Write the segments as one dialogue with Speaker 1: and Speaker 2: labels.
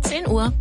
Speaker 1: 10 Uhr.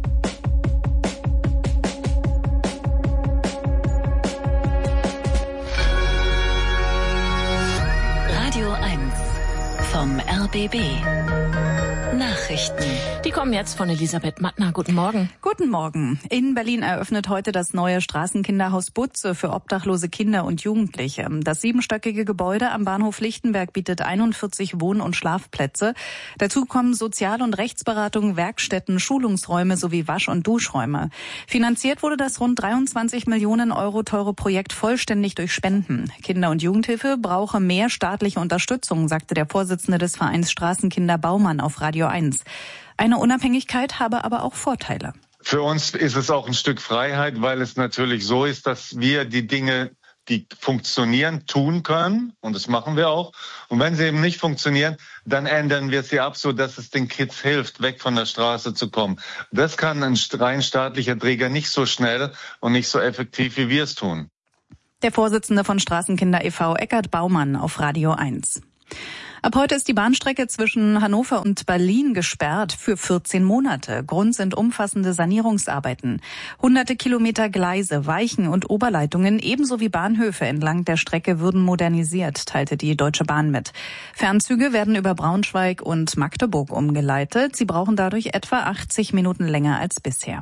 Speaker 1: Radio 1 vom RBB. Nachrichten. Die kommen jetzt von Elisabeth Mattner. Guten Morgen.
Speaker 2: Guten Morgen. In Berlin eröffnet heute das neue Straßenkinderhaus Butze für obdachlose Kinder und Jugendliche. Das 7-stöckige Gebäude am Bahnhof Lichtenberg bietet 41 Wohn- und Schlafplätze. Dazu kommen Sozial- und Rechtsberatung, Werkstätten, Schulungsräume sowie Wasch- und Duschräume. Finanziert wurde das rund 23 Millionen Euro teure Projekt vollständig durch Spenden. Kinder- und Jugendhilfe brauche mehr staatliche Unterstützung, sagte der Vorsitzende des Vereins Straßenkinder Baumann auf Radio 1. Eine Unabhängigkeit habe aber auch Vorteile.
Speaker 3: Für uns ist es auch ein Stück Freiheit, weil es natürlich so ist, dass wir die Dinge, die funktionieren, tun können. Und das machen wir auch. Und wenn sie eben nicht funktionieren, dann ändern wir sie ab, sodass es den Kids hilft, weg von der Straße zu kommen. Das kann ein rein staatlicher Träger nicht so schnell und nicht so effektiv, wie wir es tun.
Speaker 2: Der Vorsitzende von Straßenkinder e.V. Eckart Baumann auf Radio 1. Ab heute ist die Bahnstrecke zwischen Hannover und Berlin gesperrt für 14 Monate. Grund sind umfassende Sanierungsarbeiten. Hunderte Kilometer Gleise, Weichen und Oberleitungen ebenso wie Bahnhöfe entlang der Strecke würden modernisiert, teilte die Deutsche Bahn mit. Fernzüge werden über Braunschweig und Magdeburg umgeleitet. Sie brauchen dadurch etwa 80 Minuten länger als bisher.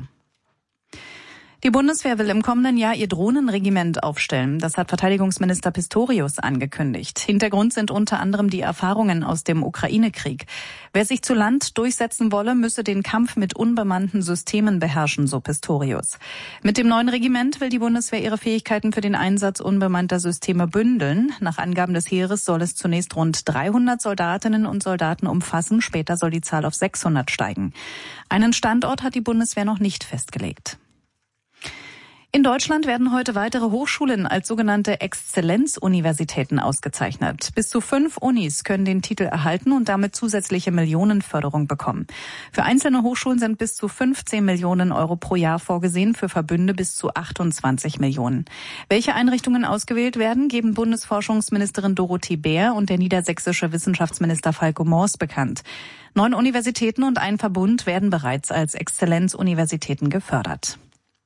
Speaker 2: Die Bundeswehr will im kommenden Jahr ihr Drohnenregiment aufstellen. Das hat Verteidigungsminister Pistorius angekündigt. Hintergrund sind unter anderem die Erfahrungen aus dem Ukraine-Krieg. Wer sich zu Land durchsetzen wolle, müsse den Kampf mit unbemannten Systemen beherrschen, so Pistorius. Mit dem neuen Regiment will die Bundeswehr ihre Fähigkeiten für den Einsatz unbemannter Systeme bündeln. Nach Angaben des Heeres soll es zunächst rund 300 Soldatinnen und Soldaten umfassen. Später soll die Zahl auf 600 steigen. Einen Standort hat die Bundeswehr noch nicht festgelegt. In Deutschland werden heute weitere Hochschulen als sogenannte Exzellenzuniversitäten ausgezeichnet. Bis zu 5 Unis können den Titel erhalten und damit zusätzliche Millionenförderung bekommen. Für einzelne Hochschulen sind bis zu 15 Millionen Euro pro Jahr vorgesehen, für Verbünde bis zu 28 Millionen. Welche Einrichtungen ausgewählt werden, geben Bundesforschungsministerin Dorothee Bär und der niedersächsische Wissenschaftsminister Falco Moors bekannt. 9 Universitäten und ein Verbund werden bereits als Exzellenzuniversitäten gefördert.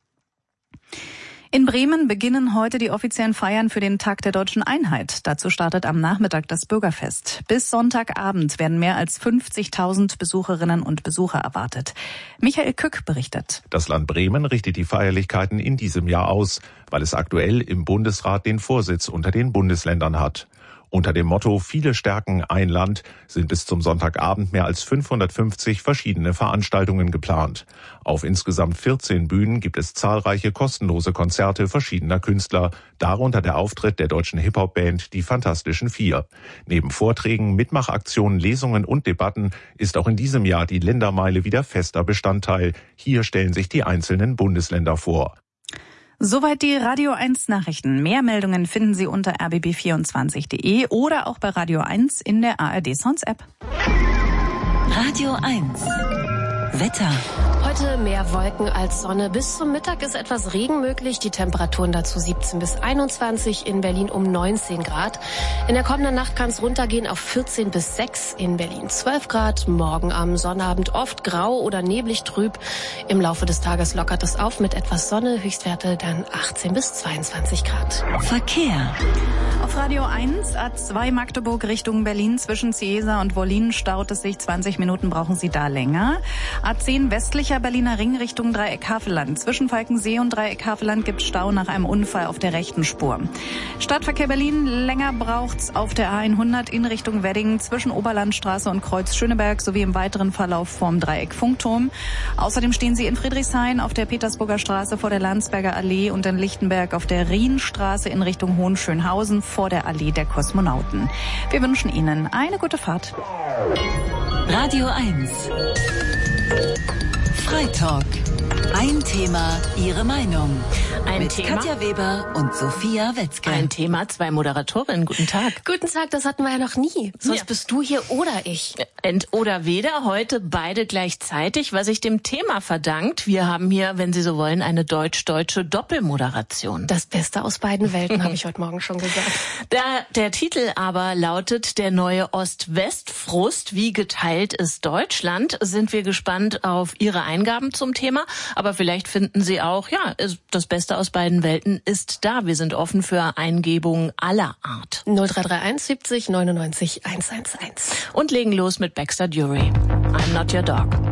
Speaker 2: In Bremen beginnen heute die offiziellen Feiern für den Tag der Deutschen Einheit. Dazu startet am Nachmittag das Bürgerfest. Bis Sonntagabend werden mehr als 50.000 Besucherinnen und Besucher erwartet. Michael Kück berichtet.
Speaker 4: Das Land Bremen richtet die Feierlichkeiten in diesem Jahr aus, weil es aktuell im Bundesrat den Vorsitz unter den Bundesländern hat. Unter dem Motto "Viele stärken ein Land" sind bis zum Sonntagabend mehr als 550 verschiedene Veranstaltungen geplant. Auf insgesamt 14 Bühnen gibt es zahlreiche kostenlose Konzerte verschiedener Künstler, darunter der Auftritt der deutschen Hip-Hop-Band Die Fantastischen Vier. Neben Vorträgen, Mitmachaktionen, Lesungen und Debatten ist auch in diesem Jahr die Ländermeile wieder fester Bestandteil. Hier stellen sich die einzelnen Bundesländer vor.
Speaker 2: Soweit die Radio 1 Nachrichten. Mehr Meldungen finden Sie unter rbb24.de oder auch bei Radio 1 in der ARD Sounds App.
Speaker 1: Radio 1 Wetter. Heute mehr Wolken als Sonne. Bis zum Mittag ist etwas Regen möglich. Die Temperaturen dazu 17 bis 21, in Berlin um 19 Grad. In der kommenden Nacht kann es runtergehen auf 14 bis 6, in Berlin 12 Grad. Morgen am Sonnabend oft grau oder neblig trüb. Im Laufe des Tages lockert es auf mit etwas Sonne. Höchstwerte dann 18 bis 22 Grad. Verkehr.
Speaker 2: Auf Radio 1, A2 Magdeburg Richtung Berlin zwischen Ciesa und Wollin staut es sich. 20 Minuten brauchen Sie da länger. A10 westlicher Berliner Ring Richtung Dreieck Havelland. Zwischen Falkensee und Dreieck Havelland gibt Stau nach einem Unfall auf der rechten Spur. Stadtverkehr Berlin, länger braucht's auf der A100 in Richtung Wedding zwischen Oberlandstraße und Kreuz Schöneberg sowie im weiteren Verlauf vom Dreieck Funkturm. Außerdem stehen Sie in Friedrichshain auf der Petersburger Straße vor der Landsberger Allee und in Lichtenberg auf der Rienstraße in Richtung Hohenschönhausen vor der Allee der Kosmonauten. Wir wünschen Ihnen eine gute Fahrt.
Speaker 1: Radio 1 Freitalk. Ein Thema, Ihre Meinung. Mit Katja Weber und Sophia Wetzke.
Speaker 5: Ein Thema, 2 Moderatorinnen. Guten Tag.
Speaker 1: Guten Tag, das hatten wir ja noch nie. Sonst bist du hier oder ich.
Speaker 5: Entweder heute beide gleichzeitig, was sich dem Thema verdankt. Wir haben hier, wenn Sie so wollen, eine deutsch-deutsche Doppelmoderation.
Speaker 1: Das Beste aus beiden Welten, habe ich heute Morgen schon gesagt.
Speaker 5: Der Titel aber lautet Der neue Ost-West-Frust. Wie geteilt ist Deutschland? Sind wir gespannt auf Ihre Eingaben zum Thema. Aber vielleicht finden Sie auch, ja, das Beste aus beiden Welten ist da. Wir sind offen für Eingebungen aller Art.
Speaker 1: 0331 70 99 111.
Speaker 5: Und legen los mit Baxter Dury. I'm not your dog.